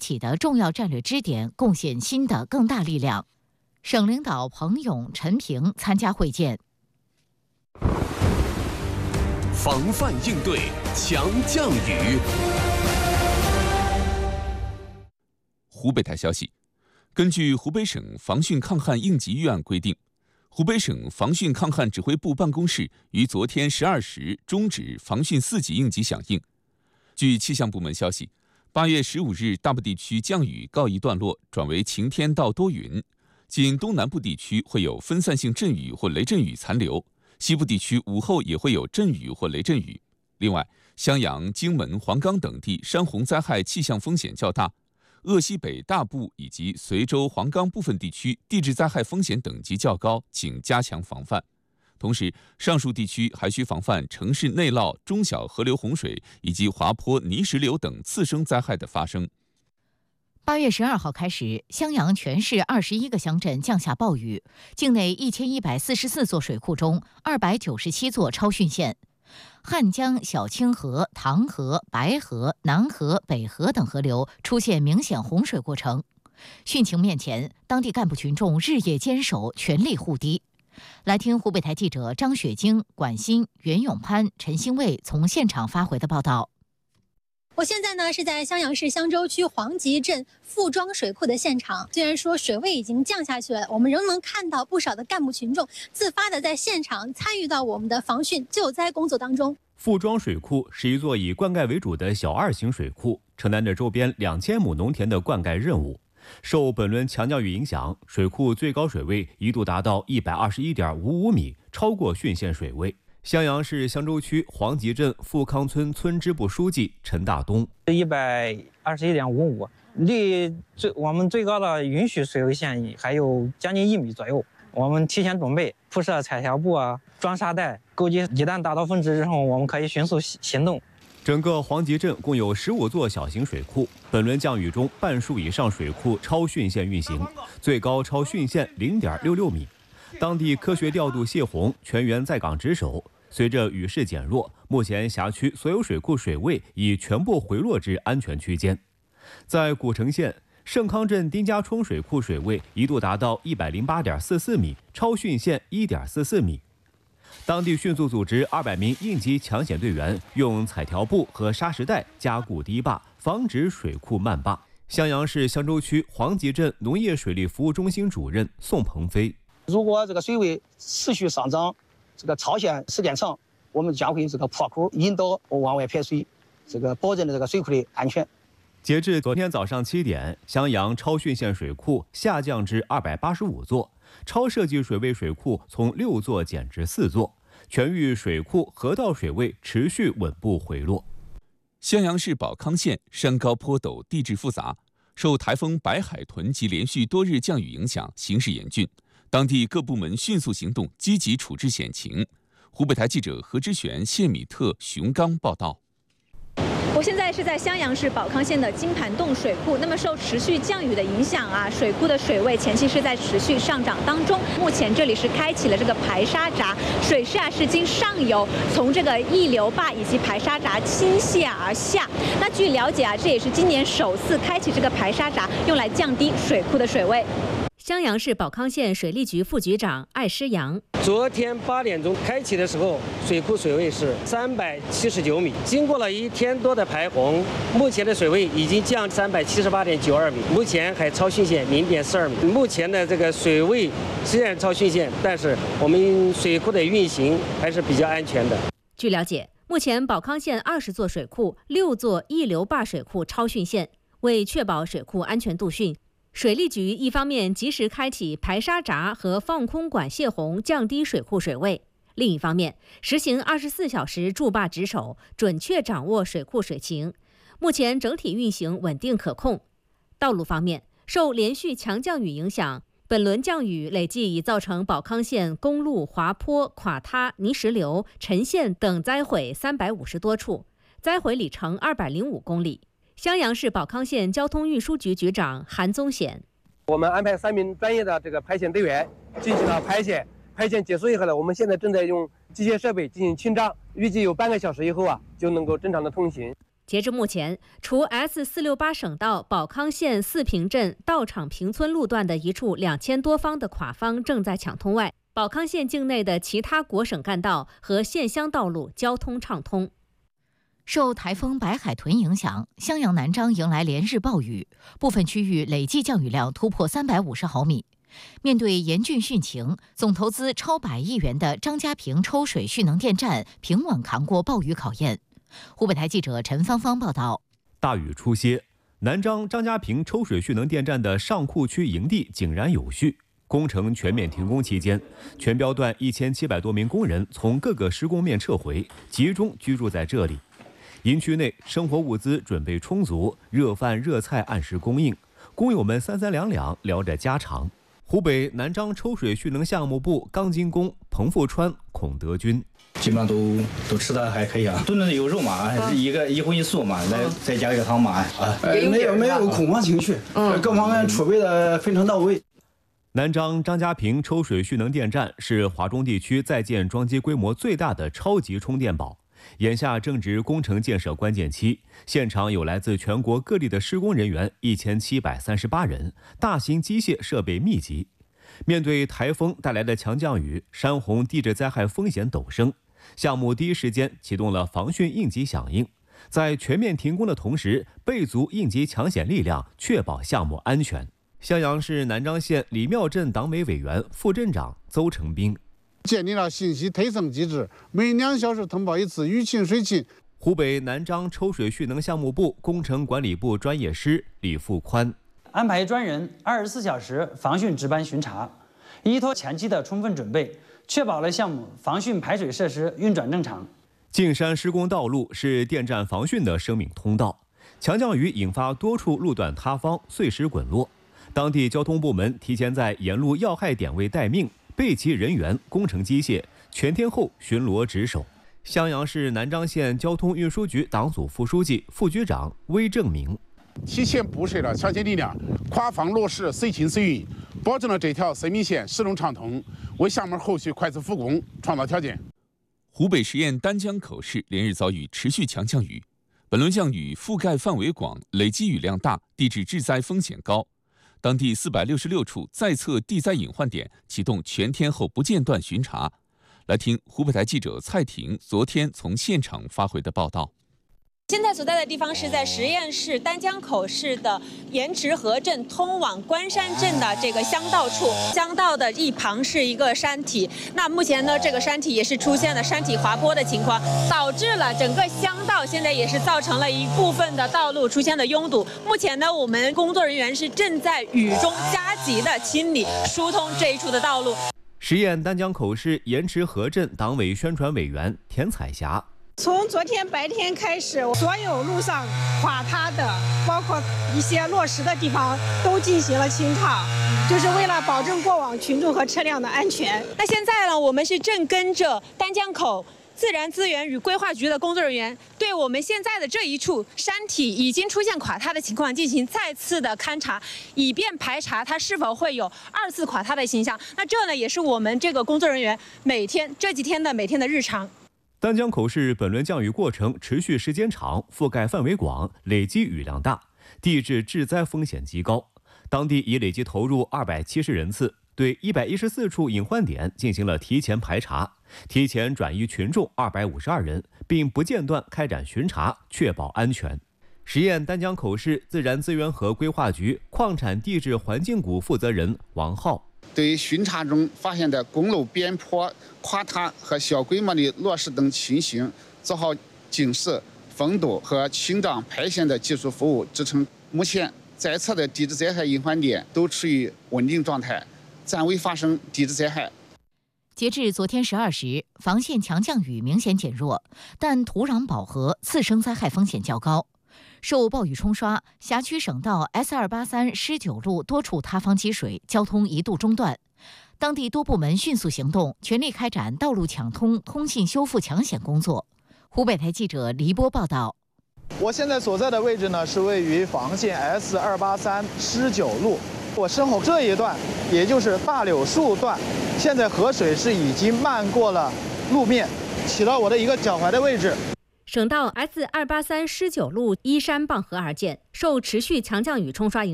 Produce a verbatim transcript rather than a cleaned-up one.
起的重要战略支点，贡献新的更大力量。省领导彭勇、陈平参加会见。 防范应对，强降雨。 湖北台消息，根据湖北省防汛抗旱应急预案规定，湖北省防汛抗旱指挥部办公室于昨天十二时终止防汛四级应急响应。据气象部门消息，八月十五日大部地区降雨告一段落，转为晴天到多云，仅东南部地区会有分散性阵雨或雷阵雨残留，西部地区午后也会有阵雨或雷阵雨。另外，襄阳、荆门、黄冈等地山洪灾害气象风险较大，鄂西北大部以及随州、黄冈部分地区地质灾害风险等级较高，请加强防范。同时，上述地区还需防范城市内涝、中小河流洪水以及滑坡、泥石流等次生灾害的发生。 八月十二号开始，襄阳全市二十一个乡镇降下暴雨，境内一千一百四十四座水库中，二百九十七座超汛线。汉江、小清河、唐河、白河、南河、北河等河流出现明显洪水过程。汛情面前，当地干部群众日夜坚守，全力护堤。来听湖北台记者张雪晶、管欣、袁永潘、陈兴卫从现场发回的报道。 我现在呢是在襄阳市襄州区黄集镇富庄水库的现场。虽然说水位已经降下去了，我们仍能看到不少的干部群众自发的在现场参与到我们的防汛救灾工作当中。 富庄水库是一座以灌溉为主的小二型水库，承担着周边两千亩农田的灌溉任务。受本轮强降雨影响，水库最高水位一度达到一百二十一点五五米，超过汛线水位。襄阳市襄州区黄集镇富康村村支部书记陈大东： 一百二十一点五五，离最我们最高的允许水位线还有将近一米左右。我们提前准备铺设彩条布啊，装沙袋，构建一旦达到峰值之后，我们可以迅速行动。 整个黄集镇共有十五座小型水库，本轮降雨中半数以上水库超汛线运行，最高超汛线零点六六米。当地科学调度泄洪，全员在岗值守。随着雨势减弱，目前辖区所有水库水位已全部回落至安全区间。在古城县盛康镇丁家冲水库水位一度达到一百零八点四四米，超汛线一点四四米。当地迅速组织二百名应急抢险队员，用彩条布和沙石袋加固堤坝，防止水库漫坝。襄阳市襄州区黄集镇农业水利服务中心主任宋鹏飞： 如果这个水位持续上涨，这个超限时间长，我们将会这个破口引导往外排水，这个保证了这个水库的安全。 截至昨天早上七点，襄阳超汛线水库下降至二百八十五座，超设计水位水库从六座减至四座，全域水库河道水位持续稳步回落。 襄阳市保康县山高坡陡，地质复杂，受台风白海豚及连续多日降雨影响，形势严峻。当地各部门迅速行动，积极处置险情。湖北台记者何之璇、谢米特、熊刚报道。 我现在是在襄阳市保康县的金盘洞水库。那么受持续降雨的影响啊，水库的水位前期是在持续上涨当中。目前这里是开启了这个排沙闸，水势啊是经上游从这个溢流坝以及排沙闸倾泻而下。那据了解啊，这也是今年首次开启这个排沙闸，用来降低水库的水位。 襄阳市保康县水利局副局长艾诗阳： 昨天八点钟开启的时候，水库水位是三百七十九米。经过了一天多的排洪，目前的水位已经降三百七十八点九二米，目前还超汛线零点四二米。目前的这个水位虽然超汛线，但是我们水库的运行还是比较安全的。 据了解，目前保康县二十座水库，六座溢流坝水库超汛线。为确保水库安全度汛，水利局一方面及时开启排沙闸和放空管泄洪，降低水库水位；另一方面，实行二十四小时驻坝值守，准确掌握水库水情。目前整体运行稳定可控。道路方面，受连续强降雨影响，本轮降雨累计已造成保康县公路滑坡、垮塌、泥石流、沉陷等灾毁三百五十多处，灾毁里程二百零五公里。襄阳市保康县交通运输局局长韩宗显： 我们安排三名专业的这个排险队员进行了排险，排险结束以后呢，我们现在正在用机械设备进行清障，预计有半个小时以后啊就能够正常的通行。 截至目前，除 S 四六八省道保康县四平镇道场坪村路段的一处两千多方的垮方正在抢通外，保康县境内的其他国省干道和县乡道路交通畅通。 受台风白海豚影响，襄阳南漳迎来连日暴雨，部分区域累计降雨量突破三百五十毫米。面对严峻汛情，总投资超百亿元的张家坪抽水蓄能电站平稳扛过暴雨考验。湖北台记者陈芳芳报道。 大雨初歇，南漳张家坪抽水蓄能电站的上库区营地井然有序。工程全面停工期间，全标段一千七百多名工人从各个施工面撤回，集中居住在这里。营区内生活物资准备充足，热饭热菜按时供应，工友们三三两两聊着家常。湖北南漳抽水蓄能项目部钢筋工彭富川、孔德军。 基本上都都吃的还可以啊，炖的有肉嘛，还是一个一荤一素嘛，来再加一个汤嘛，啊， 没有没有恐慌情绪，嗯，各方面储备的非常到位。 南漳张家坪抽水蓄能电站是华中地区在建装机规模最大的超级充电宝，眼下正值工程建设关键期，现场有来自全国各地的施工人员一千七百三十八人，大型机械设备密集。面对台风带来的强降雨，山洪地质灾害风险陡升。项目第一时间启动了防汛应急响应，在全面停工的同时，备足应急抢险力量，确保项目安全。襄阳市南漳县李庙镇党委委员、副镇长邹成斌建立了信息推送机制，每两小时通报一次雨情水情。 湖北南漳抽水蓄能项目部工程管理部专业师李富宽安排专人二十四小时防汛值班巡查，依托前期的充分准备，确保了项目防汛排水设施运转正常。 径山施工道路是电站防汛的生命通道，强降雨引发多处路段塌方、碎石滚落。当地交通部门提前在沿路要害点位待命，备齐人员、工程机械，全天候巡逻值守。襄阳市南漳县交通运输局党组副书记、副局长魏正明提前布设了抢险力量，跨方落实随情随运，保证了这条生命线始终畅通，为项目后续快速复工创造条件。 湖北十堰丹江口市连日遭遇持续强降雨，本轮降雨覆盖范围广，累积雨量大，地质致灾风险高。当地四百六十六处在测地灾隐患点启动全天候不间断巡查。来听湖北台记者蔡婷昨天从现场发回的报道。 现在所在的地方是在十堰市丹江口市的盐池河镇通往关山镇的这个乡道处，乡道的一旁是一个山体，那目前呢，这个山体也是出现了山体滑坡的情况，导致了整个乡道现在也是造成了一部分的道路出现了拥堵。目前呢，我们工作人员是正在雨中加急的清理疏通这一处的道路。 十堰丹江口市盐池河镇党委宣传委员田彩霞。 从昨天白天开始，所有路上垮塌的，包括一些落石的地方，都进行了清场，就是为了保证过往群众和车辆的安全。 那现在呢，我们是正跟着丹江口自然资源与规划局的工作人员，对我们现在的这一处山体已经出现垮塌的情况进行再次的勘察，以便排查它是否会有二次垮塌的现象。那这呢，也是我们这个工作人员每天这几天的每天的日常。 丹江口市本轮降雨过程持续时间长，覆盖范围广，累积雨量大，地质致灾风险极高。当地已累计投入二百七十人次，对一百一十四处隐患点进行了提前排查，提前转移群众二百五十二人，并不间断开展巡查，确保安全。十堰丹江口市自然资源和规划局矿产地质环境股负责人王浩。 对巡查中发现的公路边坡垮塌和小规模的落石等情形，做好警示、封堵和清障排险的技术服务支撑。目前在测的地质灾害隐患点都处于稳定状态，暂未发生地质灾害。 截至昨天十二时，房县强降雨明显减弱，但土壤饱和，次生灾害风险较高。受暴雨冲刷，辖区省道 S 二八三狮九路多处塌方积水，交通一度中断。当地多部门迅速行动，全力开展道路抢通、通信修复抢险工作。湖北台记者黎波报道。 我现在所在的位置呢，是位于房县 S 二八三狮九路。我身后这一段，也就是大柳树段，现在河水是已经漫过了路面，起到我的一个脚踝的位置。 省道 S 二八三狮九路依山傍河而建，受持续强降雨冲刷影